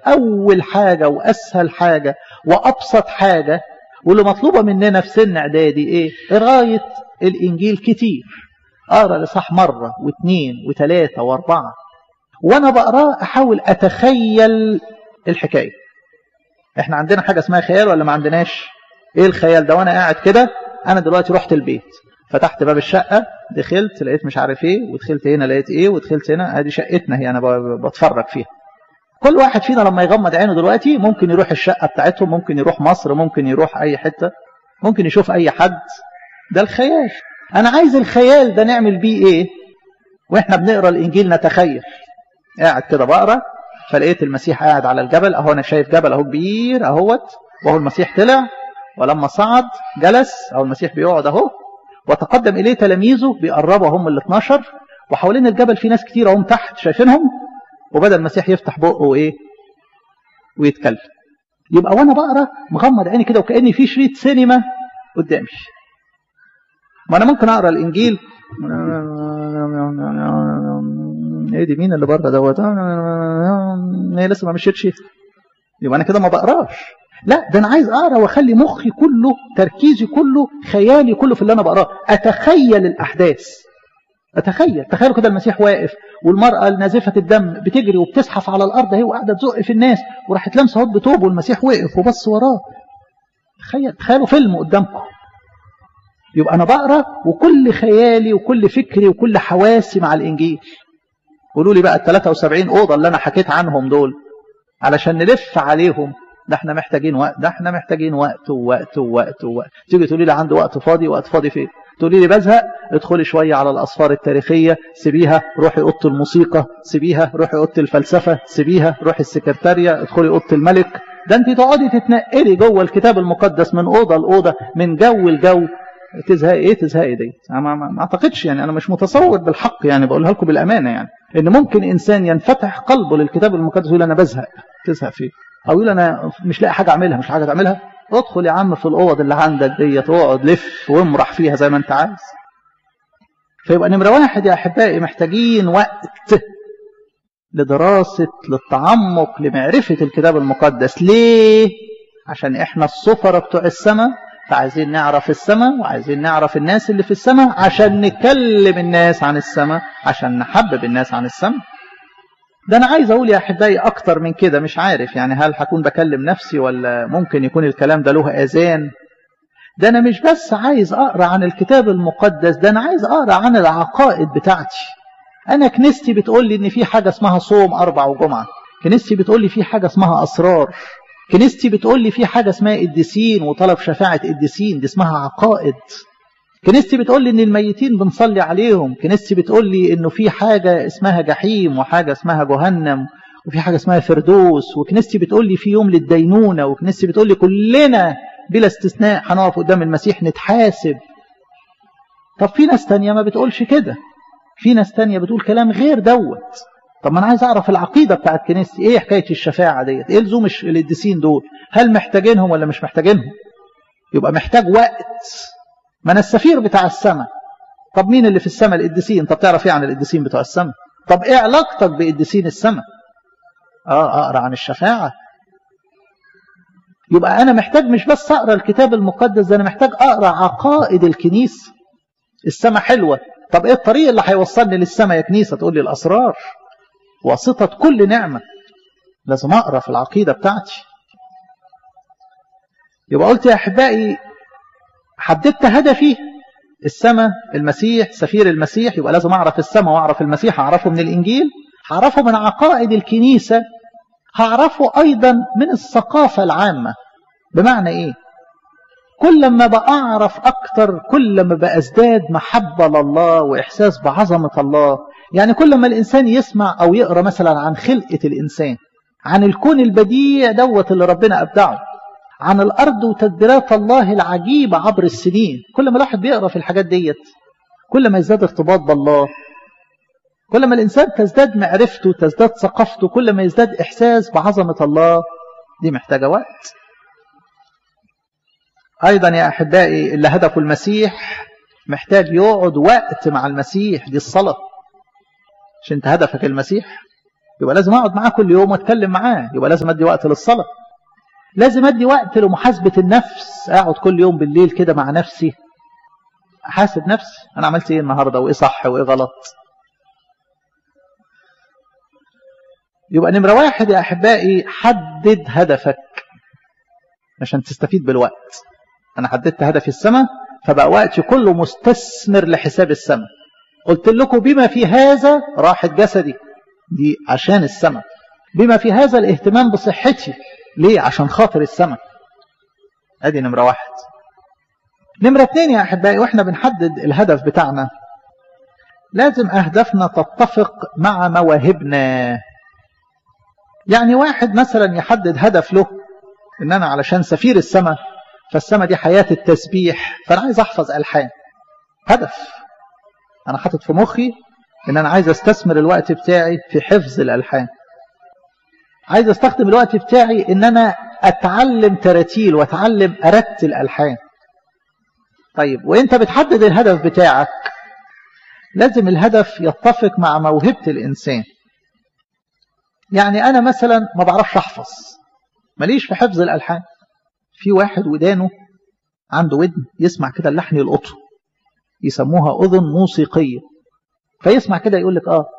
أول حاجة وأسهل حاجة وأبسط حاجة واللي مطلوبة مننا في سن إعدادي إيه؟ قراية الإنجيل كتير. أقرأ الإصحاح مرة واثنين وثلاثة واربعة، وأنا بقرأ أحاول أتخيل الحكاية. إحنا عندنا حاجة اسمها خيال ولا ما عندناش؟ إيه الخيال ده؟ وأنا قاعد كده، أنا دلوقتي رحت البيت، فتحت باب الشقة، دخلت لقيت مش عارف إيه، ودخلت هنا لقيت إيه، ودخلت هنا، هذه شقتنا هي، أنا بتفرج فيها. كل واحد فينا لما يغمض عينه دلوقتي ممكن يروح الشقة بتاعتهم، ممكن يروح مصر، ممكن يروح أي حتة، ممكن يشوف أي حد. ده الخيال. أنا عايز الخيال ده نعمل بيه إيه؟ وإحنا بنقرأ الإنجيل نتخيل. قاعد كده بقرأ، فلقيت المسيح قاعد على الجبل أهو، أنا شايف جبل أهو كبير أهوت، وهو المسيح طلع، ولما صعد جلس، أو المسيح بيقعد أهو، وتقدم إليه تلاميذه بيقربوا هم ال 12، وحوالين الجبل في ناس كتير هم تحت شايفينهم، وبدأ المسيح يفتح بقه وإيه ويتكلم. يبقى وانا بقرا مغمض عيني كده وكأني في شريط سينما قدامي. ما انا ممكن اقرا الانجيل ايه دي، مين اللي بره دوت، هي لسه ما مشيتش، يبقى انا كده ما بقراش. لا، ده انا عايز اقرا واخلي مخي كله، تركيزي كله، خيالي كله في اللي انا بقراه، اتخيل الاحداث. تخيلوا كده المسيح واقف، والمرأة النازفة الدم بتجري وبتزحف على الأرض اهي، وقاعدة تزق في الناس، وراحت لامسة هوت بطوب، والمسيح وقف وبص وراه. تخيلوا فيلم قدامكم. يبقى أنا بقرأ وكل خيالي وكل فكري وكل حواسي مع الإنجيل. قولوا لي بقى ال 73 أوضة اللي أنا حكيت عنهم دول علشان نلف عليهم، ده احنا محتاجين وقت، ده احنا محتاجين وقت ووقت ووقت ووقت. تيجي تقولي لي عندي وقت فاضي، وقت فاضي فين؟ تقولي لي بزهق، ادخلي شوية على الأسفار التاريخية، سيبيها، روحي أوضة الموسيقى، سيبيها، روحي أوضة الفلسفة، سيبيها، روحي السكرتارية، ادخلي أوضة الملك. ده انت تقعدي تتنقلي جوه الكتاب المقدس من أوضة لأوضة، من جو لجو. تزهقي ايه؟ تزهقي دي؟ ما اعتقدش يعني، انا مش متصور بالحق يعني، بقولها لكم بالأمانة يعني، ان ممكن انسان ينفتح قلبه للكتاب المقدس ويقول انا بزهق. تزهق فيه؟ او يقول انا مش لاقي حاجة اعملها، مش حاجة تعملها. ادخل يا عم في الأوض اللي عندك ديت، واقعد لف وامرح فيها زي ما انت عايز. فيبقى نمرة واحد يا أحبائي، محتاجين وقت لدراسة، للتعمق، لمعرفة الكتاب المقدس. ليه؟ عشان احنا السفرة بتوع السماء، فعايزين نعرف السماء، وعايزين نعرف الناس اللي في السماء، عشان نكلم الناس عن السماء، عشان نحبب الناس عن السماء. ده أنا عايز أقول يا أحبائي أكتر من كده، مش عارف يعني هل هكون بكلم نفسي ولا ممكن يكون الكلام ده له أذان. ده أنا مش بس عايز أقرأ عن الكتاب المقدس، ده أنا عايز أقرأ عن العقائد بتاعتي. أنا كنيستي بتقول لي إن في حاجة اسمها صوم 4 وجمعة، كنيستي بتقول لي في حاجة اسمها أسرار، كنيستي بتقول لي في حاجة اسمها قديسين وطلب شفاعة قديسين، دي اسمها عقائد. كنيستي بتقول لي ان الميتين بنصلي عليهم، كنيستي بتقول لي انه في حاجة اسمها جحيم وحاجة اسمها جهنم وفي حاجة اسمها فردوس، وكنيستي بتقول لي في يوم للدينونة، وكنيستي بتقول لي كلنا بلا استثناء هنقف قدام المسيح نتحاسب. طب في ناس تانية ما بتقولش كده، في ناس تانية بتقول كلام غير دوت. طب ما انا عايز اعرف العقيدة بتاعت كنيستي ايه، حكاية الشفاعة ديت، ايه لزوم القديسين دول، هل محتاجينهم ولا مش محتاجينهم؟ يبقى محتاج وقت. ما انا السفير بتاع السماء. طب مين اللي في السماء؟ القديسين. طب تعرف ايه عن القديسين بتوع السماء؟ طب ايه علاقتك بقديسين السماء؟ اقرا عن الشفاعة. يبقى انا محتاج مش بس اقرا الكتاب المقدس، ده انا محتاج اقرا عقائد الكنيسة. السماء حلوة، طب ايه الطريق اللي هيوصلني للسماء يا كنيسة؟ تقول لي الاسرار، واسطة كل نعمة. لازم اقرا في العقيدة بتاعتي. يبقى قلت يا احبائي، حددت هدفي السماء، المسيح، سفير المسيح، يبقى لازم أعرف السماء وأعرف المسيح. هعرفه من الإنجيل، هعرفه من عقائد الكنيسة، هعرفه أيضا من الثقافة العامة. بمعنى إيه؟ كل ما بأعرف أكتر كل ما بأزداد محبة لله وإحساس بعظمة الله. يعني كل ما الإنسان يسمع أو يقرأ مثلا عن خلقة الإنسان، عن الكون البديع دوت اللي ربنا أبدعه، عن الأرض وتدبيرات الله العجيبة عبر السنين، كل ما الواحد بيقرأ في الحاجات ديت كل ما يزداد ارتباط بالله. كل ما الإنسان تزداد معرفته، تزداد ثقافته، كل ما يزداد إحساس بعظمة الله. دي محتاجة وقت. أيضا يا أحبائي، اللي هدفه المسيح محتاج يقعد وقت مع المسيح. دي الصلاة. مش أنت هدفك المسيح؟ يبقى لازم اقعد معاه كل يوم واتكلم معاه، يبقى لازم ادي وقت للصلاة، لازم ادي وقت لمحاسبة النفس، اقعد كل يوم بالليل كده مع نفسي احاسب نفسي انا عملت ايه النهارده وايه صح وايه غلط. يبقى نمرة 1 يا احبائي حدد هدفك عشان تستفيد بالوقت. انا حددت هدفي السماء، فبقى وقتي كله مستثمر لحساب السماء. قلت لكم بما في هذا راحة جسدي دي عشان السماء، بما في هذا الاهتمام بصحتي ليه؟ عشان خاطر السماء. ادي نمرة 1. نمرة 2 يا احبائي، واحنا بنحدد الهدف بتاعنا لازم اهدافنا تتفق مع مواهبنا. يعني واحد مثلا يحدد هدف له ان انا علشان سفير السماء، فالسماء دي حياة التسبيح، فانا عايز احفظ ألحان. هدف انا حاطط في مخي ان انا عايز استثمر الوقت بتاعي في حفظ الألحان، عايز استخدم الوقت بتاعي ان انا اتعلم تراتيل واتعلم ارتل ألحان. طيب وانت بتحدد الهدف بتاعك لازم الهدف يتفق مع موهبة الانسان. يعني انا مثلا ما بعرفش احفظ، ماليش في حفظ الألحان. في واحد ودانه عنده ودن يسمع كده اللحن يلقطه، يسموها أذن موسيقية، فيسمع كده يقول لك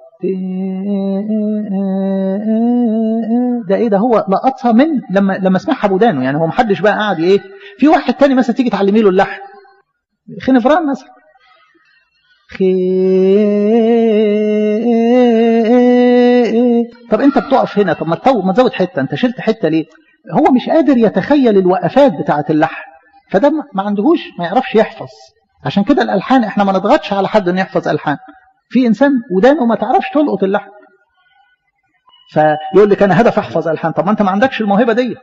ده ايه ده، هو لقطها من لما سمعها بودانه. يعني هو محدش بقى قاعد ايه. في واحد تاني مثلا تيجي تعلمي له اللحن خنفران مثلا، طب انت بتقف هنا، طب ما تزود حته، انت شلت حته ليه؟ هو مش قادر يتخيل الوقفات بتاعه اللحن، فده ما عندهوش، ما يعرفش يحفظ. عشان كده الألحان احنا ما نضغطش على حد انه يحفظ ألحان. في انسان ودانه ما تعرفش تلقط اللحن، فيقول لك انا هدف احفظ ألحان. طب ما انت ما عندكش الموهبه ديت.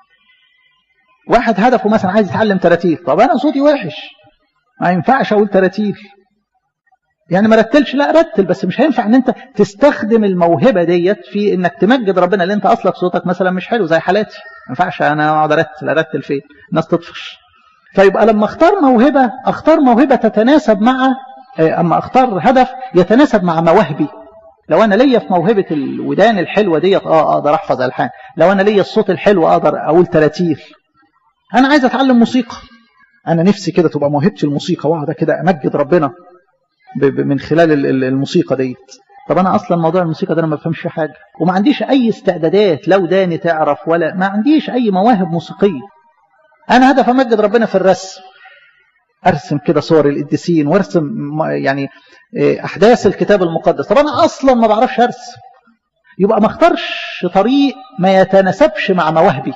واحد هدفه مثلا عايز يتعلم تراتيل، طب انا صوتي وحش ما ينفعش اقول تراتيل، يعني ما رتلش، لا رتل، بس مش هينفع ان انت تستخدم الموهبه ديت في انك تمجد ربنا، اللي انت اصلك صوتك مثلا مش حلو زي حالاتي. ما ينفعش انا اقعد ارتل فين؟ الناس تطفش. فيبقى لما اختار موهبه، اختار موهبه تتناسب مع، اما اختار هدف يتناسب مع مواهبي. لو انا ليا في موهبه الودان الحلوه ديت اقدر احفظ الحان، لو انا ليا الصوت الحلو اقدر اقول تراتيل. انا عايز اتعلم موسيقى، انا نفسي كده تبقى موهبتي الموسيقى، واقعد كده امجد ربنا من خلال الموسيقى ديت. طب انا اصلا موضوع الموسيقى ده انا ما بفهمش فيه حاجه، وما عنديش اي استعدادات، لا وداني تعرف ولا ما عنديش اي مواهب موسيقيه. انا هدف امجد ربنا في الرسم، ارسم كده صور القديسين وارسم يعني احداث الكتاب المقدس. طب انا اصلا ما بعرفش ارسم، يبقى ما اختارش طريق ما يتناسبش مع مواهبي،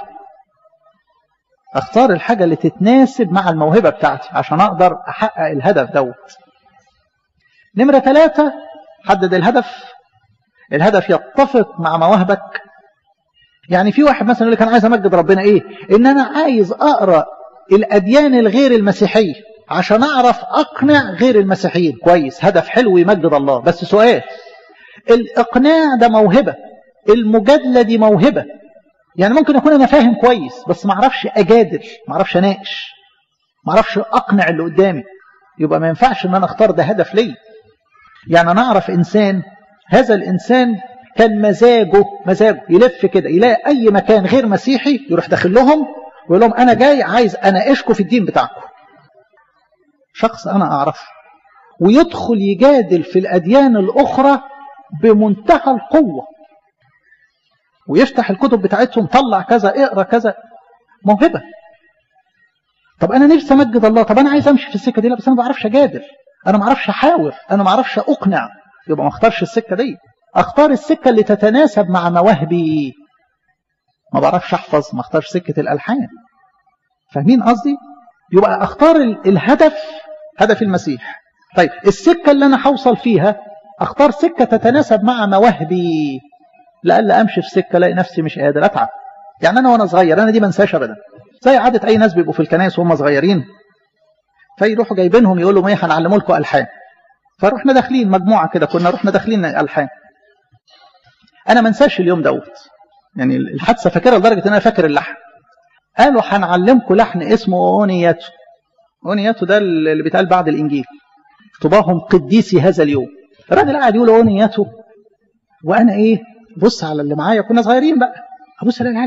اختار الحاجه اللي تتناسب مع الموهبه بتاعتي عشان اقدر احقق الهدف دوت. نمرة 3 حدد الهدف، الهدف يتفق مع مواهبك. يعني في واحد مثلا يقول لك انا عايز امجد ربنا ايه؟ ان انا عايز اقرا الاديان الغير المسيحيه عشان اعرف اقنع غير المسيحيين. كويس، هدف حلو يمجد الله، بس سؤال، الاقناع ده موهبه، المجادله دي موهبه. يعني ممكن اكون انا فاهم كويس بس ما اعرفش اجادل، ما اعرفش اناقش، ما اعرفش اقنع اللي قدامي، يبقى ما ينفعش ان انا اختار ده هدف لي. يعني انا اعرف انسان، هذا الانسان كان مزاجه يلف كده يلاقي اي مكان غير مسيحي يروح داخل لهم ويقول لهم انا جاي عايز اناقشكم في الدين بتاعكم. شخص انا اعرفه ويدخل يجادل في الاديان الاخرى بمنتهى القوه، ويفتح الكتب بتاعتهم، طلع كذا، اقرا كذا، موهبه. طب انا نفسي امجد الله، طب انا عايز امشي في السكه دي، لا بس انا ما بعرفش اجادل، انا ما اعرفش احاور، انا ما اعرفش اقنع، يبقى ما اختارش السكه دي. اختار السكه اللي تتناسب مع مواهبي. ما بعرفش احفظ، ما اختارش سكه الالحان. فاهمين قصدي؟ يبقى اختار الهدف، هدف المسيح. طيب السكه اللي انا هوصل فيها اختار سكه تتناسب مع مواهبي، لألا امشي في سكه الاقي نفسي مش قادر اتعب. يعني انا وانا صغير، انا دي ما انساش ابدا، زي عاده اي ناس بيبقوا في الكنائس وهم صغيرين، فيروحوا جايبينهم يقولوا ما هنعلموا لكم الحان. فروحنا داخلين مجموعه كده، كنا رحنا داخلين الحان. انا ما انساش اليوم دوت، يعني الحادثه فاكرها لدرجه ان انا فاكر اللحن. قالوا هنعلمكم لحن اسمه اونياتو. اونياتو ده اللي بيتقال بعد الانجيل، طباهم قديسي هذا اليوم. الراجل قاعد يقول اونياتو، وانا ايه بص على اللي معايا، كنا صغيرين بقى، ابص الاقي